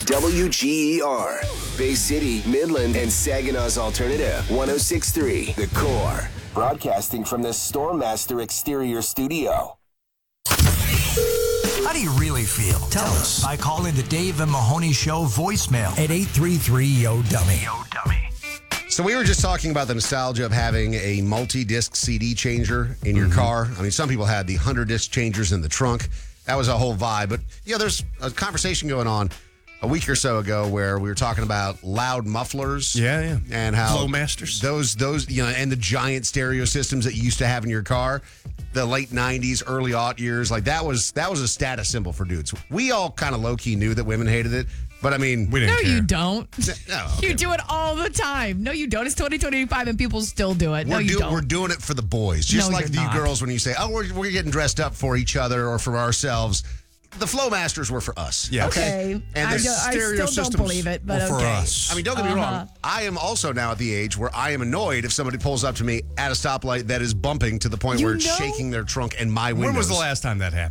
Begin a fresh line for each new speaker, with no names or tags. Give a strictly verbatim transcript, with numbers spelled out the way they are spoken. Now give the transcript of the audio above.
W G E R, Bay City, Midland, and Saginaw's Alternative, one oh six point three, The Core. Broadcasting from the Stormmaster Exterior Studio.
How do you really feel? Tell us by calling the Dave and Mahoney Show voicemail at eight three three, yo dummy. Yo dummy.
So we were just talking about the nostalgia of having a multi-disc C D changer in your mm-hmm. car. I mean, some people had the one hundred disc changers in the trunk. That was a whole vibe. But, yeah, there's a conversation going on a week or so ago where we were talking about loud mufflers.
Yeah, yeah.
And how
Flowmasters.
Those, those, you know, and the giant stereo systems that you used to have in your car. The late nineties, early aught years, like that was that was a status symbol for dudes. We all kind of low-key knew that women hated it, but I mean...
We didn't
no,
care.
you don't.
No, okay.
You do it all the time. No, you don't. It's twenty twenty-five and people still do it.
We're
no, you
do,
don't.
We're doing it for the boys. Just
no,
like you
not.
girls when you say, oh, we're, we're getting dressed up for each other or for ourselves. The Flowmasters were for us.
Yeah.
Okay.
And
I,
the
do, I
stereo
still
systems
don't believe it, but
were
okay.
for us.
I mean, don't get me
Uh-huh.
wrong. I am also now at the age where I am annoyed if somebody pulls up to me at a stoplight that is bumping to the point
You
where it's
know-
shaking their trunk and my windows.
When was the last time that happened?